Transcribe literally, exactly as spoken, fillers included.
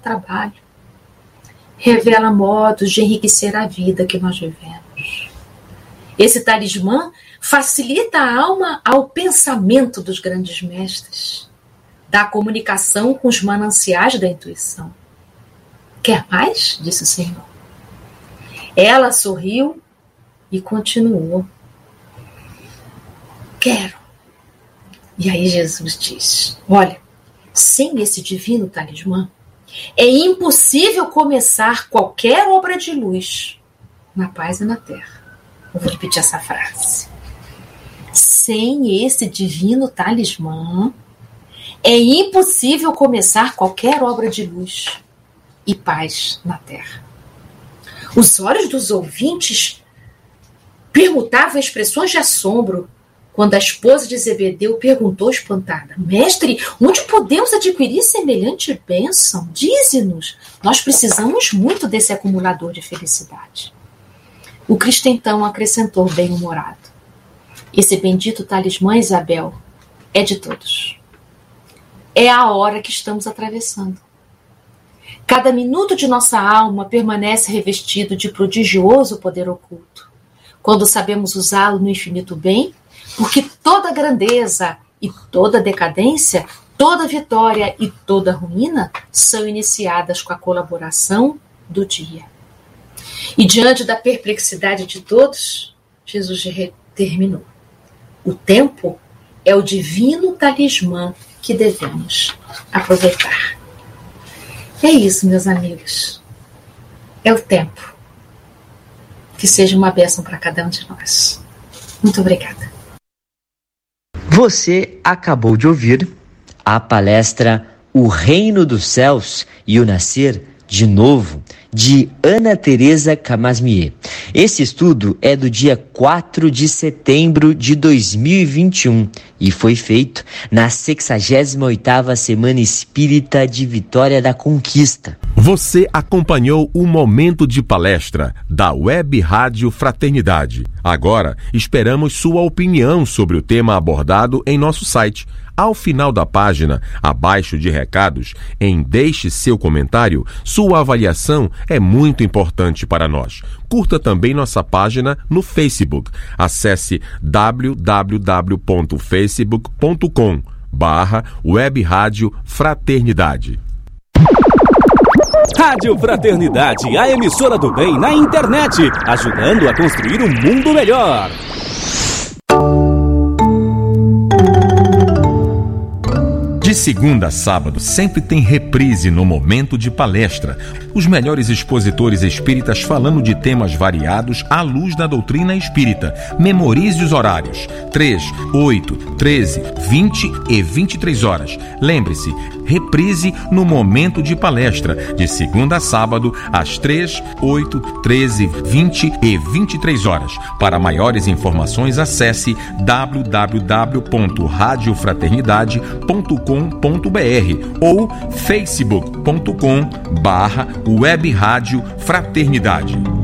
trabalho. Revela modos de enriquecer a vida que nós vivemos. Esse talismã facilita a alma ao pensamento dos grandes mestres, da comunicação com os mananciais da intuição. Quer mais? Disse o Senhor. Ela sorriu e continuou. Quero. E aí Jesus diz, olha, sem esse divino talismã, é impossível começar qualquer obra de luz na paz e na terra. Eu vou repetir essa frase. Sem esse divino talismã, é impossível começar qualquer obra de luz e paz na terra. Os olhos dos ouvintes permutavam expressões de assombro quando a esposa de Zebedeu perguntou espantada, mestre, onde podemos adquirir semelhante bênção? Dize-nos, nós precisamos muito desse acumulador de felicidade. O Cristo então acrescentou bem-humorado, esse bendito talismã, Isabel, é de todos. É a hora que estamos atravessando. Cada minuto de nossa alma permanece revestido de prodigioso poder oculto, quando sabemos usá-lo no infinito bem, porque toda grandeza e toda decadência, toda vitória e toda ruína são iniciadas com a colaboração do dia. E diante da perplexidade de todos, Jesus terminou. O tempo é o divino talismã que devemos aproveitar. É isso, meus amigos. É o tempo. Que seja uma bênção para cada um de nós. Muito obrigada. Você acabou de ouvir a palestra O Reino dos Céus e o Nascer de Novo, de Ana Teresa Camasmier. Esse estudo é do dia quatro de setembro de dois mil e vinte e um e foi feito na sexagésima oitava Semana Espírita de Vitória da Conquista. Você acompanhou o Momento de Palestra da Web Rádio Fraternidade. Agora, esperamos sua opinião sobre o tema abordado em nosso site. Ao final da página, abaixo de recados, em Deixe seu comentário, sua avaliação é muito importante para nós. Curta também nossa página no Facebook. Acesse w w w ponto facebook ponto com barra Web Rádio Fraternidade. Rádio Fraternidade, a emissora do bem na internet, ajudando a construir um mundo melhor. De segunda a sábado, sempre tem reprise no Momento de Palestra. Os melhores expositores espíritas falando de temas variados à luz da doutrina espírita. Memorize os horários: três, oito, treze, vinte e vinte e três horas. Lembre-se, reprise no Momento de Palestra, de segunda a sábado, às três, oito, treze, vinte e vinte e três horas. Para maiores informações, acesse w w w ponto rádio fraternidade ponto com ponto b r ou facebook ponto com barra Web Rádio Fraternidade.